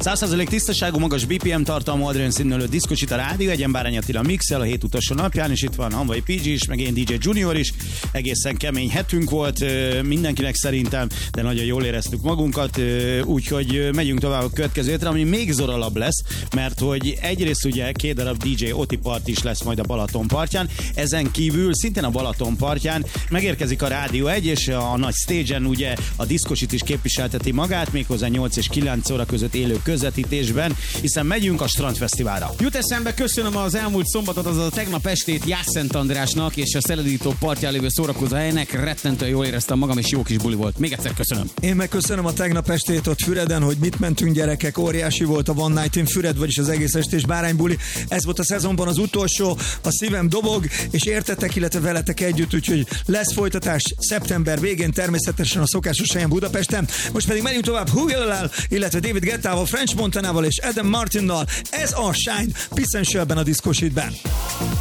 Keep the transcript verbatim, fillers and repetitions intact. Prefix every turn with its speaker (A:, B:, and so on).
A: száz százalék tisztaságú, magas bé pé em tartalmú Adrian színölő diszkocsit a rádió, egyen Bárány Attila mixel a hét utolsó napján, és itt van Hanvai pé gé is, meg én dé dzsé Junior is. Egészen kemény hetünk volt mindenkinek szerintem, de nagyon jól éreztük magunkat, úgyhogy megyünk tovább a következő hétre, ami még zoralabb lesz, mert hogy egyrészt ugye két darab dé dzsé Oti part is lesz majd a Balaton partján, ezen kívül szintén a Balaton partján megérkezik a Rádió egy, és a nagy stage-en ugye a diszkocsit is képviselteti magát, méghozzá nyolc és kilenc óra között élő közvetítésben, hiszen megyünk a Strandfesztiválra.
B: Jut eszembe, köszönöm az elmúlt szombatot, azaz a tegnap estét Jászent Andrásnak és a Szeledító partján lévő szórakozó helynek, rettentően jól éreztem magam, és jó kis buli volt. Még egyszer köszönöm.
C: Én meg köszönöm a tegnap estét ott Füreden, hogy mit mentünk gyerekek, óriási volt a One Night in Füred, vagyis az egész estés báránybuli. Ez volt a szezonban az utolsó, a szívem dobog, és értetek, illetve veletek együtt, úgyhogy lesz folytatás szeptember végén, természetesen a szokásos helyen Budapesten. Most pedig menjünk tovább Hugo-lel, illetve David Guettával, French Montanával és Adam Martinnal. Ez a Shine Piss and Shellben a Disco Sheetben.